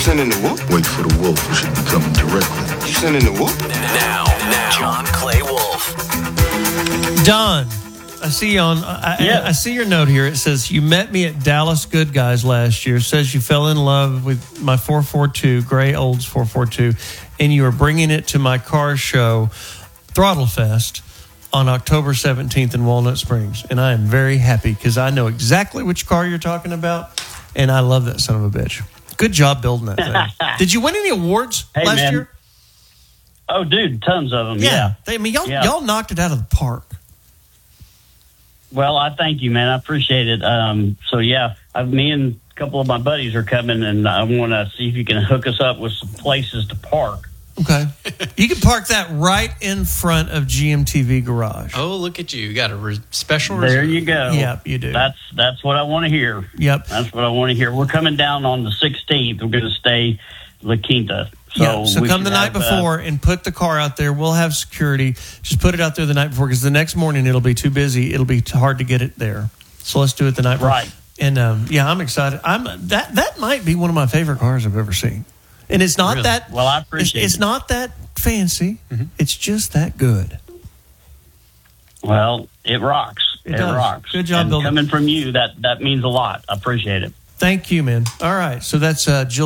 sending the whoop? Wait for the wolf. You should be coming directly. You sending the whoop? Now, John Clay Wolf. Don, I see you on. I see your note here. It says you met me at Dallas Good Guys last year. It says you fell in love with my 442 Gray Olds 442, and you are bringing it to my car show, Throttle Fest, on October 17th in Walnut Springs. And I am very happy because I know exactly which car you're talking about, and I love that son of a bitch. Good job building that thing. Did you win any awards last year? Oh, dude, tons of them. Yeah. Y'all knocked it out of the park. Well, I thank you, man. I appreciate it. Me and a couple of my buddies are coming, and I want to see if you can hook us up with some places to park. Okay. You can park that right in front of GMTV Garage. Oh, look at you. You got a special There reserve. you go. Yep, you do. That's what I want to hear. Yep. That's what I want to hear. We're coming down on the 16th. We're going to stay La Quinta. So come the night before and put the car out there. We'll have security. Just put it out there the night before because the next morning it'll be too busy. It'll be hard to get it there. So let's do it the night before. Right. And I'm excited. That might be one of my favorite cars I've ever seen. And it's not that. Well, I appreciate it. It's not that fancy. Mm-hmm. It's just that good. Well, it rocks. It rocks. Good job, building. Coming from you, that means a lot. I appreciate it. Thank you, man. All right. So that's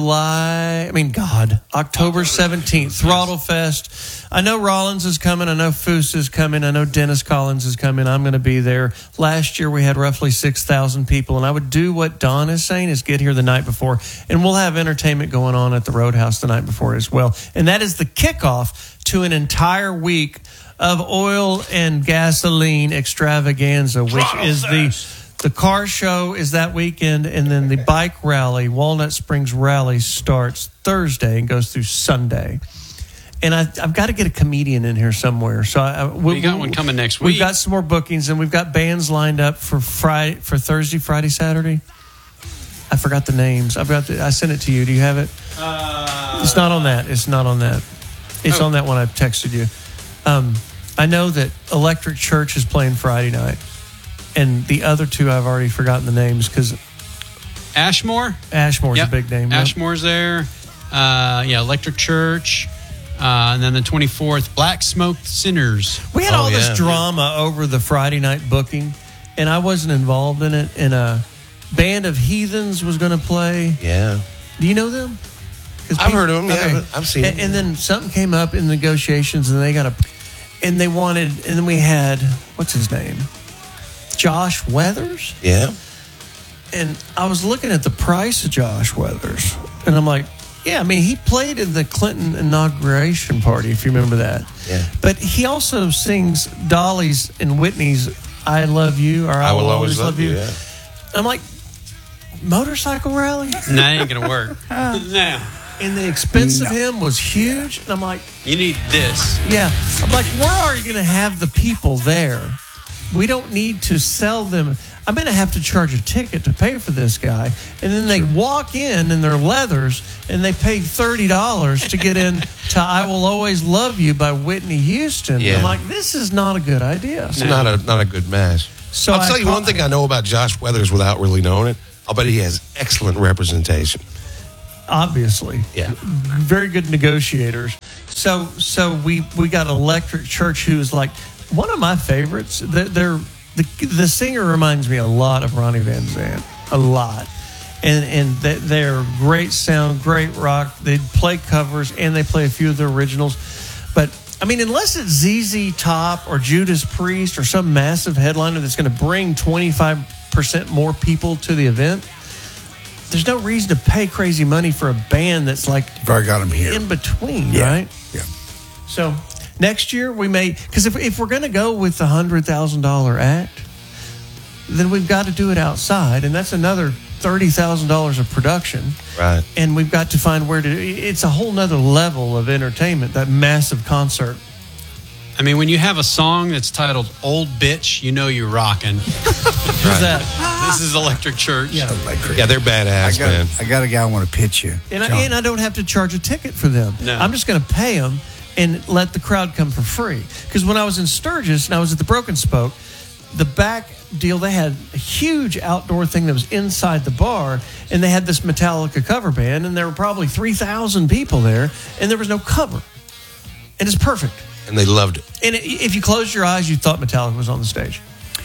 October 17th, Throttle Fest. I know Rollins is coming. I know Foose is coming. I know Dennis Collins is coming. I'm going to be there. Last year, we had roughly 6,000 people. And I would do what Don is saying is get here the night before. And we'll have entertainment going on at the Roadhouse the night before as well. And that is the kickoff to an entire week of oil and gasoline extravaganza, which is the car show is that weekend, and then the bike rally, Walnut Springs Rally, starts Thursday and goes through Sunday. And I've got to get a comedian in here somewhere. So we got one coming next week. We've got some more bookings, and we've got bands lined up for Thursday, Friday, Saturday. I forgot the names. I sent it to you. Do you have it? It's not on that. It's not on that. It's on that one I texted you. I know that Electric Church is playing Friday night. And the other two, I've already forgotten the names because Ashmore? Ashmore's a big name. Ashmore's there. Electric Church. And then the 24th, Black Smoke Sinners. We had all this drama over the Friday night booking, and I wasn't involved in it. And a band of heathens was going to play. Yeah. Do you know them? I've heard of them. Yeah, I've seen them. And then something came up in negotiations, and then we had, what's his name? Josh Weathers? Yeah. And I was looking at the price of Josh Weathers, and I'm like, yeah, I mean, he played in the Clinton inauguration party, if you remember that. Yeah. But he also sings Dolly's and Whitney's I Love You, or I Will Always Love You. Yeah. I'm like, motorcycle rally? No, ain't going to work. No. And the expense of him was huge. And I'm like, you need this. Yeah. I'm like, where are you going to have the people there? We don't need to sell them. I'm going to have to charge a ticket to pay for this guy. And then they walk in their leathers and they pay $30 to get in to I Will Always Love You by Whitney Houston. Yeah. I'm like, this is not a good idea. It's not a good match. So I'll tell you one thing I know about Josh Weathers without really knowing it. I'll bet he has excellent representation. Obviously. Yeah. Very good negotiators. So we got Electric Church, who's like one of my favorites. The singer reminds me a lot of Ronnie Van Zant. A lot. And they're great sound, great rock. They play covers, and they play a few of the originals. But, I mean, unless it's ZZ Top or Judas Priest or some massive headliner that's going to bring 25% more people to the event, there's no reason to pay crazy money for a band that's like I've already got them here. In between, Yeah. right? Yeah. So next year we may, because if we're going to go with the $100,000 act, then we've got to do it outside, and that's another $30,000 of production. Right. And we've got to find where to. It's a whole nother level of entertainment. That massive concert. I mean, when you have a song that's titled "Old Bitch," you know you're rocking. Who's that? This is Electric Church. Yeah. Yeah, they're badass, man. I got a guy I want to pitch you. And I don't have to charge a ticket for them. No. I'm just going to pay them and let the crowd come for free. Because when I was in Sturgis and I was at the Broken Spoke, the back deal, they had a huge outdoor thing that was inside the bar, and they had this Metallica cover band, and there were probably 3,000 people there, and there was no cover. And it's perfect. And they loved it. And if you closed your eyes, you thought Metallica was on the stage.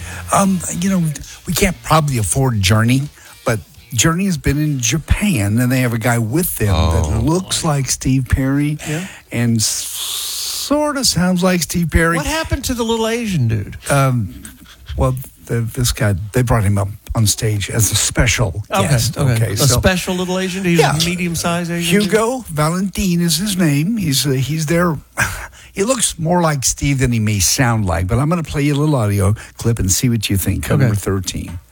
We can't probably afford Journey, but Journey has been in Japan, and they have a guy with them that looks like Steve Perry and sort of sounds like Steve Perry. What happened to the little Asian dude? This guy, they brought him up on stage as a special guest. Okay. A special little Asian dude? He's a medium-sized Asian Hugo Valentin is his name. He's there. He looks more like Steve than he may sound like, but I'm going to play you a little audio clip and see what you think. Number 13.